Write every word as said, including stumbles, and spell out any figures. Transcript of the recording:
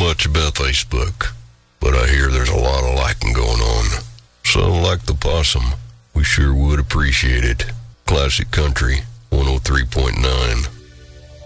much about Facebook, but I hear there's a lot of liking going on. So, like the possum, we sure would appreciate it. Classic Country one oh three point nine.